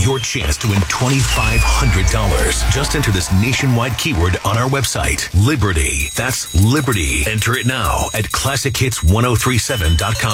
your chance to win $2,500. Just enter this nationwide keyword on our website, Liberty. That's Liberty. Enter it now at ClassicHits1037.com.